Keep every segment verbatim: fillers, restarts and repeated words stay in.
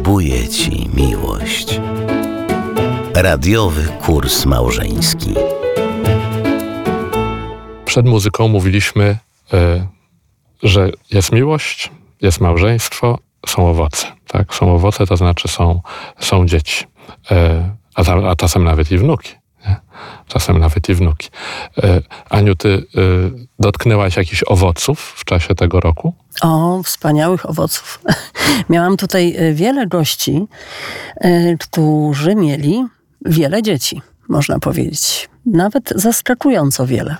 zbuduje ci miłość. Radiowy kurs małżeński. Przed muzyką mówiliśmy, y, że jest miłość, jest małżeństwo, są owoce. Tak? Są owoce, to znaczy są, są dzieci. Y, a, ta, a czasem nawet i wnuki. Nie? Czasem nawet i wnuki. Y, Aniu, ty y, dotknęłaś jakichś owoców w czasie tego roku? O, wspaniałych owoców. Miałam tutaj wiele gości, y, którzy mieli wiele dzieci, można powiedzieć. Nawet zaskakująco wiele.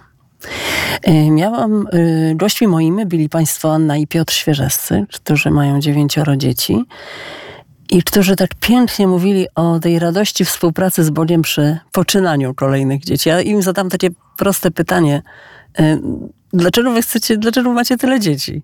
Miałam, gośćmi moimi byli państwo Anna i Piotr Świeżescy, którzy mają dziewięcioro dzieci i którzy tak pięknie mówili o tej radości współpracy z Bogiem przy poczynaniu kolejnych dzieci. Ja im zadam takie proste pytanie. Dlaczego wy chcecie, dlaczego macie tyle dzieci?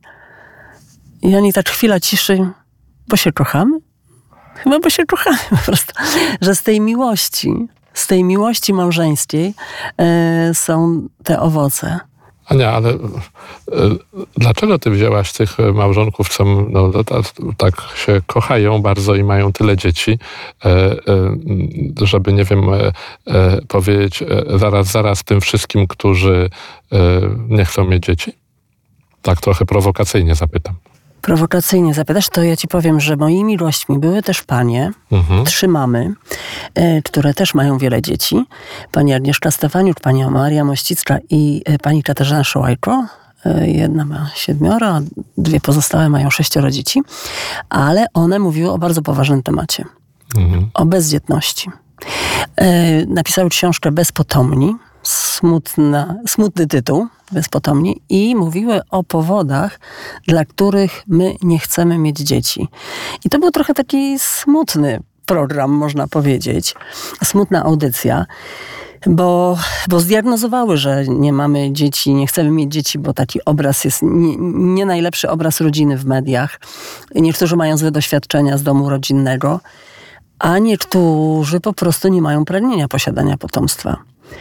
I oni tak chwila ciszy, bo się kochamy? Chyba, bo się kochamy po prostu. Że z tej miłości, z tej miłości małżeńskiej y, są te owoce. Ania, ale y, dlaczego ty wzięłaś tych małżonków, co no, tak, tak się kochają bardzo i mają tyle dzieci, y, y, żeby, nie wiem, y, y, powiedzieć y, zaraz, zaraz tym wszystkim, którzy y, nie chcą mieć dzieci? Tak trochę prowokacyjnie zapytam. Prowokacyjnie zapytasz, to ja ci powiem, że moimi gośćmi były też panie, mhm. trzy mamy, y, które też mają wiele dzieci. Pani Agnieszka Stefaniuk, pani Maria Mościcka i y, pani Katarzyna Szołajko. Y, jedna ma siedmioro, a dwie pozostałe mają sześcioro dzieci. Ale one mówiły o bardzo poważnym temacie. Mhm. O bezdzietności. Y, napisały książkę Bezpotomni. Smutna, smutny tytuł, Bezpotomni, i mówiły o powodach, dla których my nie chcemy mieć dzieci. I to był trochę taki smutny program, można powiedzieć. Smutna audycja, bo, bo zdiagnozowały, że nie mamy dzieci, nie chcemy mieć dzieci, bo taki obraz jest nie, nie najlepszy obraz rodziny w mediach. Niektórzy mają złe doświadczenia z domu rodzinnego, a niektórzy po prostu nie mają pragnienia posiadania potomstwa.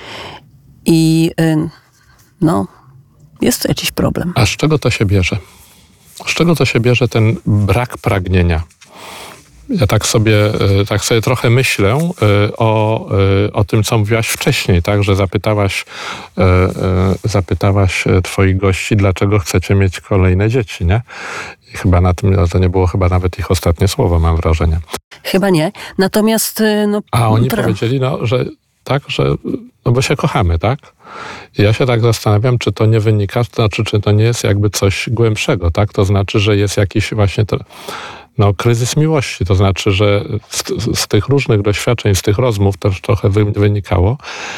I no, jest tu jakiś problem. A z czego to się bierze? Z czego to się bierze ten brak pragnienia? Ja tak sobie, tak sobie trochę myślę o, o tym, co mówiłaś wcześniej, tak, że zapytałaś, zapytałaś twoich gości, dlaczego chcecie mieć kolejne dzieci, nie? I chyba na tym, to nie było chyba nawet ich ostatnie słowo, mam wrażenie. Chyba nie, natomiast... No, A oni pra... powiedzieli, no, że tak, że no bo się kochamy, tak? I ja się tak zastanawiam, czy to nie wynika, to znaczy, czy to nie jest jakby coś głębszego, tak? To znaczy, że jest jakiś właśnie to, no, kryzys miłości. To znaczy, że z, z tych różnych doświadczeń, z tych rozmów też trochę wy, wynikało,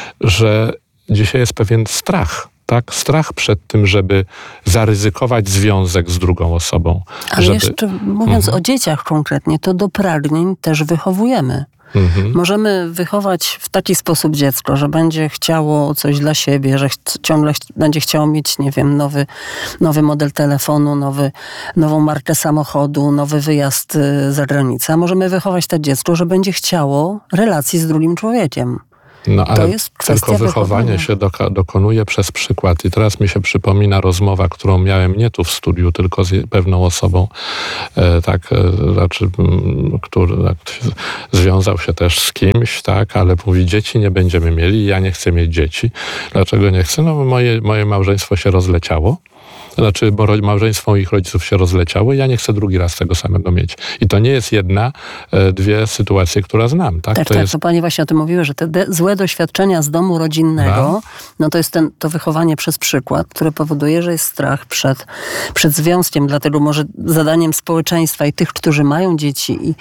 że dzisiaj jest pewien strach. Tak, strach przed tym, żeby zaryzykować związek z drugą osobą. Ale żeby... jeszcze mówiąc mhm. o dzieciach konkretnie, to do pragnień też wychowujemy. Mhm. Możemy wychować w taki sposób dziecko, że będzie chciało coś dla siebie, że ch- ciągle ch- będzie chciało mieć, nie wiem, nowy, nowy model telefonu, nowy, nową markę samochodu, nowy wyjazd y, za granicę. A możemy wychować to dziecko, że będzie chciało relacji z drugim człowiekiem. No ale to jest tylko wychowanie wychowania. się doka- dokonuje przez przykład. I teraz mi się przypomina rozmowa, którą miałem nie tu w studiu, tylko z pewną osobą, e, tak, e, znaczy, m, który tak, związał się też z kimś, tak, ale mówi, dzieci nie będziemy mieli, ja nie chcę mieć dzieci. Dlaczego nie chcę? No bo moje, moje małżeństwo się rozleciało. Znaczy, bo małżeństwo ich rodziców się rozleciało i ja nie chcę drugi raz tego samego mieć. I to nie jest jedna, dwie sytuacje, które znam. Tak, tak, to tak jest... to panie właśnie o tym mówiły, że te de- złe doświadczenia z domu rodzinnego, no, no to jest ten, to wychowanie przez przykład, które powoduje, że jest strach przed, przed związkiem. Dlatego może zadaniem społeczeństwa i tych, którzy mają dzieci i,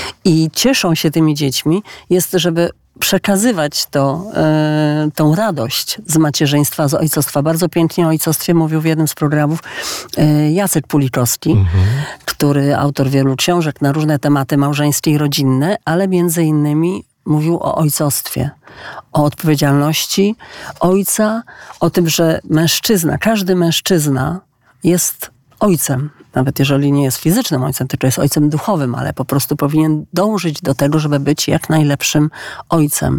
i cieszą się tymi dziećmi, jest, żeby przekazywać to, e, tą radość z macierzyństwa, z ojcostwa. Bardzo pięknie o ojcostwie mówił w jednym z programów e, Jacek Pulikowski, mhm. który autor wielu książek na różne tematy małżeńskie i rodzinne, ale między innymi mówił o ojcostwie, o odpowiedzialności ojca, o tym, że mężczyzna, każdy mężczyzna jest ojcem. Nawet jeżeli nie jest fizycznym ojcem, tylko jest ojcem duchowym, ale po prostu powinien dążyć do tego, żeby być jak najlepszym ojcem.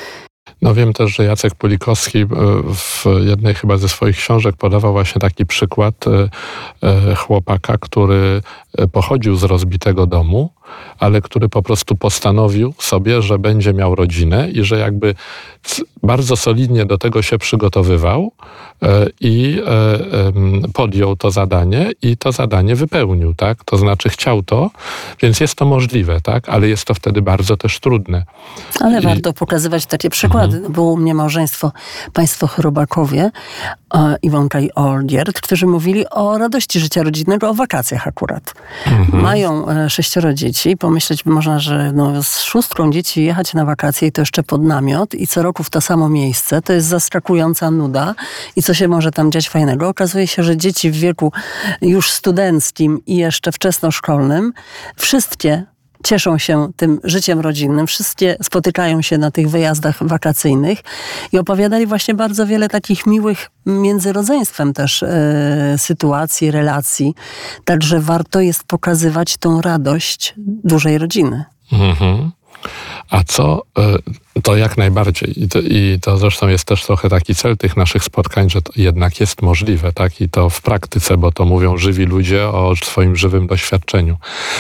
No wiem też, że Jacek Pulikowski w jednej chyba ze swoich książek podawał właśnie taki przykład chłopaka, który pochodził z rozbitego domu ale który po prostu postanowił sobie, że będzie miał rodzinę i że jakby bardzo solidnie do tego się przygotowywał i podjął to zadanie i to zadanie wypełnił, tak? To znaczy chciał to, więc jest to możliwe, tak? Ale jest to wtedy bardzo też trudne. Ale I... warto pokazywać takie przykłady. Mhm. Było u mnie małżeństwo, państwo Chrobakowie, Iwonka i Olgierd, którzy mówili o radości życia rodzinnego, o wakacjach akurat. Mhm. Mają sześcioro dzieci. Pomyśleć by można, że no, z szóstką dzieci jechać na wakacje i to jeszcze pod namiot i co roku w to samo miejsce, to jest zaskakująca nuda. I co się może tam dziać fajnego? Okazuje się, że dzieci w wieku już studenckim i jeszcze wczesnoszkolnym, wszystkie cieszą się tym życiem rodzinnym, wszystkie spotykają się na tych wyjazdach wakacyjnych i opowiadali właśnie bardzo wiele takich miłych między rodzeństwem też e, sytuacji, relacji. Także warto jest pokazywać tą radość dużej rodziny. Mhm. A co, to jak najbardziej. I to, I to zresztą jest też trochę taki cel tych naszych spotkań, że to jednak jest możliwe, tak? I to w praktyce, bo to mówią żywi ludzie o swoim żywym doświadczeniu.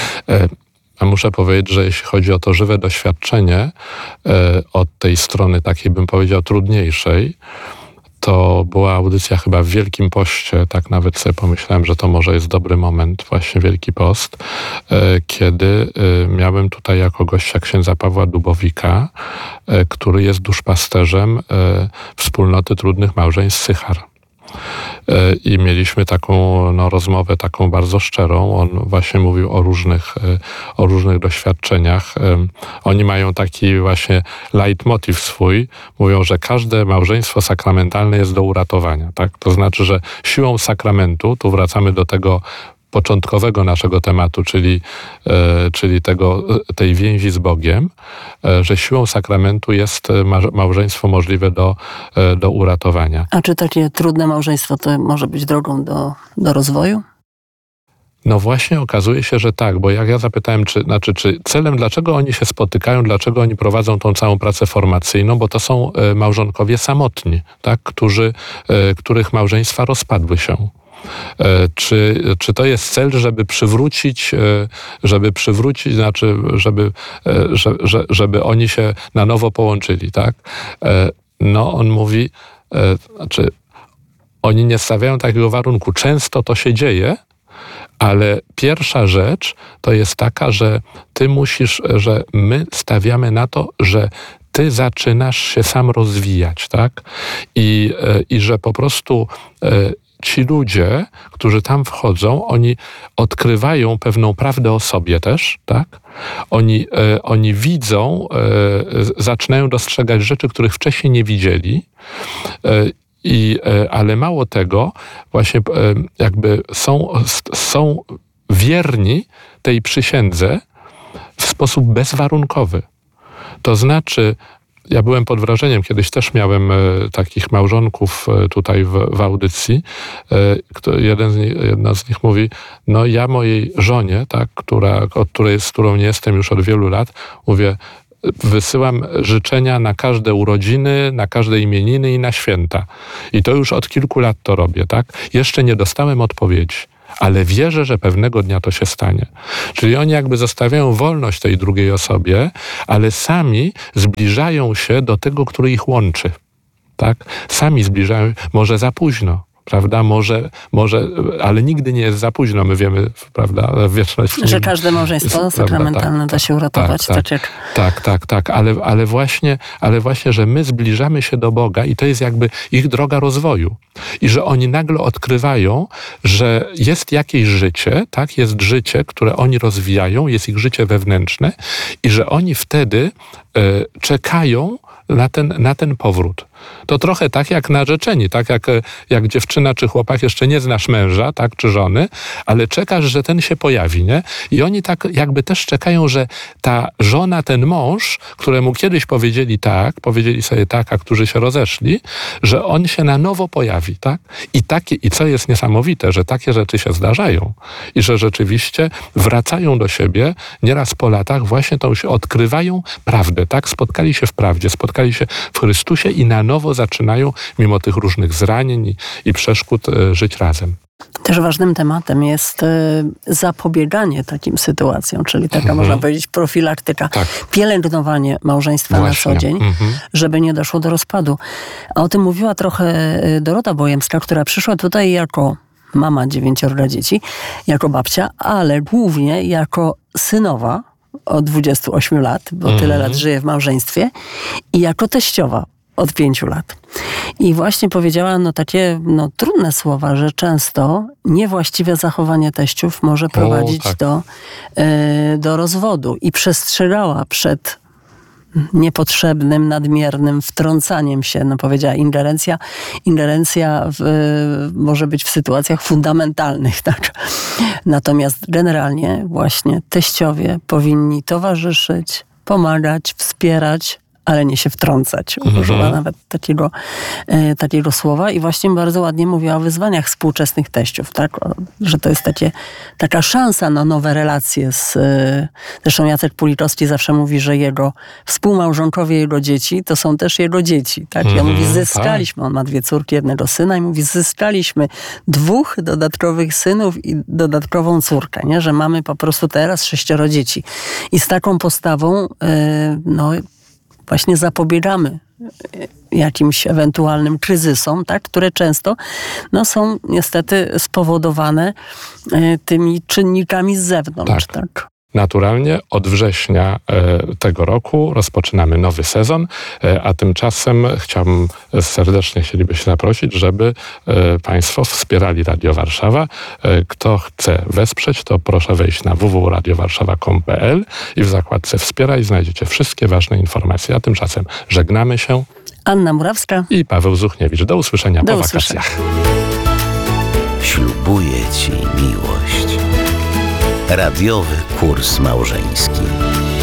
A muszę powiedzieć, że jeśli chodzi o to żywe doświadczenie, od tej strony takiej, bym powiedział, trudniejszej, to była audycja chyba w Wielkim Poście, tak nawet sobie pomyślałem, że to może jest dobry moment, właśnie Wielki Post, kiedy miałem tutaj jako gościa księdza Pawła Dubowika, który jest duszpasterzem Wspólnoty Trudnych Małżeństw Sychar. I mieliśmy taką no, rozmowę taką bardzo szczerą. On właśnie mówił o różnych, o różnych doświadczeniach. Oni mają taki właśnie leitmotiv swój. Mówią, że każde małżeństwo sakramentalne jest do uratowania. Tak? To znaczy, że siłą sakramentu, tu wracamy do tego początkowego naszego tematu, czyli, e, czyli tego, tej więzi z Bogiem, e, że siłą sakramentu jest małżeństwo możliwe do, e, do uratowania. A czy takie trudne małżeństwo to może być drogą do, do rozwoju? No właśnie okazuje się, że tak, bo jak ja zapytałem, czy, znaczy, czy celem, dlaczego oni się spotykają, dlaczego oni prowadzą tą całą pracę formacyjną, bo to są e, małżonkowie samotni, tak, którzy, e, których małżeństwa rozpadły się. Czy, czy to jest cel, żeby przywrócić, żeby przywrócić, znaczy, żeby, żeby, żeby oni się na nowo połączyli, tak? No, on mówi, znaczy, oni nie stawiają takiego warunku. Często to się dzieje, ale pierwsza rzecz to jest taka, że ty musisz, że my stawiamy na to, że ty zaczynasz się sam rozwijać, tak? I, i że po prostu ci ludzie, którzy tam wchodzą, oni odkrywają pewną prawdę o sobie też, tak? Oni, e, oni widzą, e, zaczynają dostrzegać rzeczy, których wcześniej nie widzieli, e, i, e, ale mało tego, właśnie e, jakby są, są wierni tej przysiędze w sposób bezwarunkowy. To znaczy, ja byłem pod wrażeniem, kiedyś też miałem e, takich małżonków e, tutaj w, w audycji. E, kto, jeden z nich, jedna z nich mówi, no ja mojej żonie, tak, która, od której, z którą nie jestem już od wielu lat, mówię, wysyłam życzenia na każde urodziny, na każde imieniny i na święta. I to już od kilku lat to robię, tak? Jeszcze nie dostałem odpowiedzi, ale wierzę, że pewnego dnia to się stanie. Czyli oni jakby zostawiają wolność tej drugiej osobie, ale sami zbliżają się do tego, który ich łączy. Tak? Sami zbliżają, może za późno. Prawda? Może, może, ale nigdy nie jest za późno. My wiemy, prawda, w wieczności. Że każde małżeństwo jest, sakramentalne tak, da się uratować. Tak, tak, tak, tak, tak, tak. Ale, ale, właśnie, ale właśnie, że my zbliżamy się do Boga i to jest jakby ich droga rozwoju. I że oni nagle odkrywają, że jest jakieś życie, tak, jest życie, które oni rozwijają, jest ich życie wewnętrzne i że oni wtedy e, czekają na ten, na ten powrót. To trochę tak jak narzeczeni, tak jak, jak dziewczyna czy chłopak jeszcze nie znasz męża, tak, czy żony, ale czekasz, że ten się pojawi, nie? I oni tak jakby też czekają, że ta żona, ten mąż, któremu kiedyś powiedzieli tak, powiedzieli sobie tak, a którzy się rozeszli, że on się na nowo pojawi, tak? I takie, i co jest niesamowite, że takie rzeczy się zdarzają i że rzeczywiście wracają do siebie nieraz po latach, właśnie to się odkrywają prawdę, tak? Spotkali się w prawdzie, spotkali się w Chrystusie i na nowo zaczynają, mimo tych różnych zranień i, i przeszkód, żyć razem. Też ważnym tematem jest y, zapobieganie takim sytuacjom, czyli taka, Mhm. można powiedzieć, profilaktyka. Tak. Pielęgnowanie małżeństwa Właśnie. na co dzień, Mhm. żeby nie doszło do rozpadu. A o tym mówiła trochę y, Dorota Bojemska, która przyszła tutaj jako mama dziewięciorga dzieci, jako babcia, ale głównie jako synowa od dwudziestu ośmiu lat, bo Mhm. tyle lat żyje w małżeństwie, i jako teściowa od pięciu lat. I właśnie powiedziała no takie no, trudne słowa, że często niewłaściwe zachowanie teściów może prowadzić tak. do, y, do rozwodu. I przestrzegała przed niepotrzebnym, nadmiernym wtrącaniem się, no powiedziała ingerencja. Ingerencja w, y, może być w sytuacjach fundamentalnych, tak. Natomiast generalnie właśnie teściowie powinni towarzyszyć, pomagać, wspierać, ale nie się wtrącać. Użyła Mhm. nawet takiego, e, takiego słowa i właśnie bardzo ładnie mówiła o wyzwaniach współczesnych teściów, tak? O, że to jest takie, taka szansa na nowe relacje z... E, zresztą Jacek Pulikowski zawsze mówi, że jego współmałżonkowie, jego dzieci, to są też jego dzieci, tak? I on Mhm, mówi, zyskaliśmy, on ma dwie córki, jednego syna i mówi, zyskaliśmy dwóch dodatkowych synów i dodatkową córkę, nie? Że mamy po prostu teraz sześcioro dzieci. I z taką postawą, e, no właśnie zapobiegamy jakimś ewentualnym kryzysom, tak, które często no, są niestety spowodowane y, tymi czynnikami z zewnątrz. Tak. Tak. Naturalnie od września e, tego roku rozpoczynamy nowy sezon, e, a tymczasem chciałbym serdecznie chcielibyśmy zaprosić, żeby e, Państwo wspierali Radio Warszawa. E, kto chce wesprzeć, to proszę wejść na w w w kropka radio warszawa kropka com kropka p l i w zakładce Wspieraj znajdziecie wszystkie ważne informacje. A tymczasem żegnamy się. Anna Murawska. I Paweł Zuchniewicz. Do usłyszenia Do po usłyszenia. wakacjach. Ślubuję ci miłość. Radiowy kurs małżeński.